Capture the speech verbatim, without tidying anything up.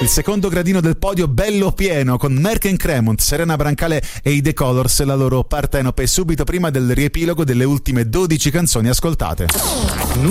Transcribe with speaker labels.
Speaker 1: Il secondo gradino del podio bello pieno con Merck and Cremont, Serena Brancale e i The Colors, la loro Partenope, subito prima del riepilogo delle ultime dodici canzoni ascoltate.